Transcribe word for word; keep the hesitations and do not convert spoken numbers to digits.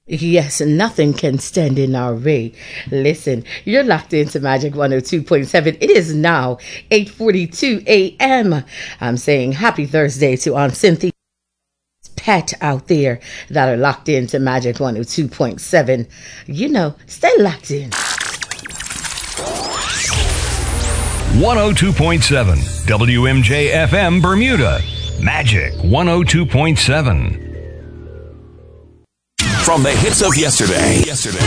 Yes, nothing can stand in our way. Listen, you're locked into Magic one oh two point seven. It is now eight forty-two a.m. I'm saying happy Thursday to Aunt Cynthia, Pat out there that are locked into Magic one oh two point seven. You know, stay locked in. one oh two point seven W M J F M Bermuda. Magic one oh two point seven. From the hits of yesterday. Yesterday.